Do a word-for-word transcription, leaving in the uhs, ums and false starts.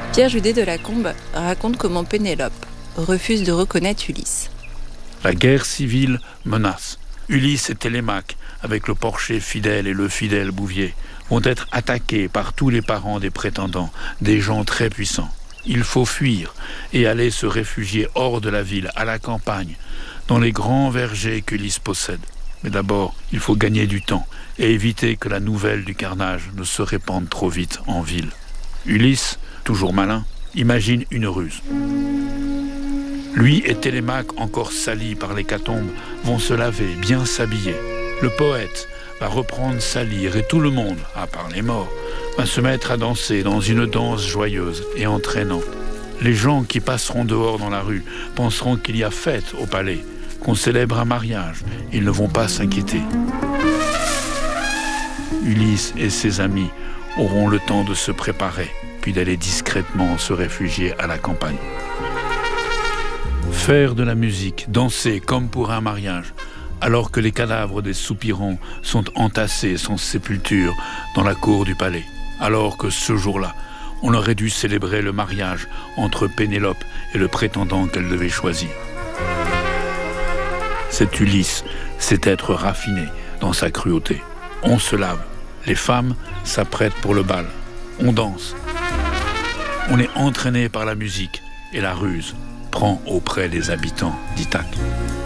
Pierre Judet de Lacombe raconte comment Pénélope refuse de reconnaître Ulysse. La guerre civile menace. Ulysse et Télémaque, avec le porcher fidèle et le fidèle Bouvier, vont être attaqués par tous les parents des prétendants, des gens très puissants. Il faut fuir et aller se réfugier hors de la ville, à la campagne, dans les grands vergers qu'Ulysse possède. Mais d'abord, il faut gagner du temps et éviter que la nouvelle du carnage ne se répande trop vite en ville. Ulysse, toujours malin, imagine une ruse. Lui et Télémaque, encore salis par l'hécatombe, vont se laver, bien s'habiller. Le poète va reprendre sa lyre et tout le monde, à part les morts, va se mettre à danser dans une danse joyeuse et entraînante. Les gens qui passeront dehors dans la rue penseront qu'il y a fête au palais, qu'on célèbre un mariage. Ils ne vont pas s'inquiéter. Ulysse et ses amis auront le temps de se préparer, puis d'aller discrètement se réfugier à la campagne. Faire de la musique, danser comme pour un mariage, alors que les cadavres des soupirants sont entassés sans sépulture dans la cour du palais, alors que ce jour-là, on aurait dû célébrer le mariage entre Pénélope et le prétendant qu'elle devait choisir. Cet Ulysse, c'est être raffiné dans sa cruauté. On se lave, les femmes s'apprêtent pour le bal, on danse. On est entraîné par la musique et la ruse prend auprès des habitants d'Ithaque.